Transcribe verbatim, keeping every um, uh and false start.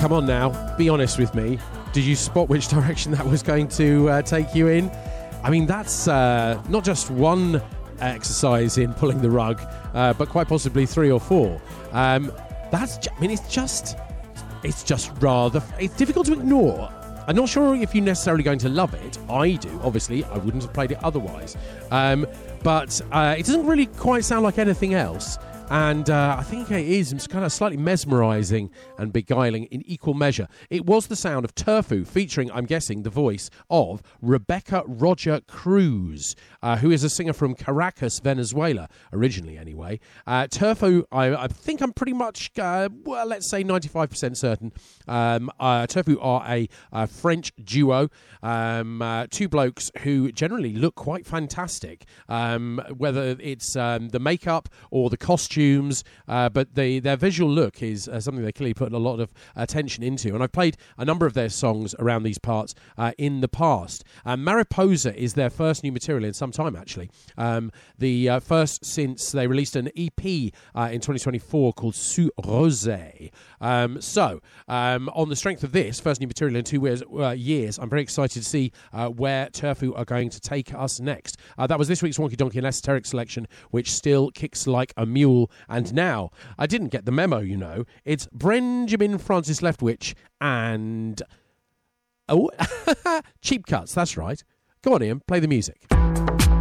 come on now, be honest with me. Did you spot which direction that was going to uh, take you in? I mean, that's uh, not just one exercise in pulling the rug, uh, but quite possibly three or four. Um, that's, ju- I mean, it's just, it's just rather, it's difficult to ignore. I'm not sure if you're necessarily going to love it. I do, obviously. I wouldn't have played it otherwise. Um, but uh, it doesn't really quite sound like anything else. And uh, I think it is kind of slightly mesmerising and beguiling in equal measure. It was the sound of Turfu, featuring, I'm guessing, the voice of Rebecca Roger Cruz, uh, who is a singer from Caracas, Venezuela, originally anyway. Uh, Turfu, I, I think I'm pretty much, uh, well, let's say ninety-five percent certain. Um, uh, Turfu are a, a French duo, um, uh, two blokes who generally look quite fantastic, um, whether it's um, the makeup or the costumes, uh, but the, their visual look is uh, something they clearly put a lot of attention into. And I've played a number of their songs around these parts uh, in the past. Um, Mariposa is their first new material in some time, actually. Um, the uh, first since they released an E P uh, in twenty twenty-four called Sous Rosé. Um, so, um, on the strength of this, first new material in two years, uh, years I'm very excited to see uh, where Turfu are going to take us next. Uh, that was this week's Wonky Donkey and Esoteric selection, which still kicks like a mule. And now, I didn't get the memo, you know. It's Benjamin Francis Leftwich and... Oh, Cheap Cuts, that's right. Go on, Ian, play the music.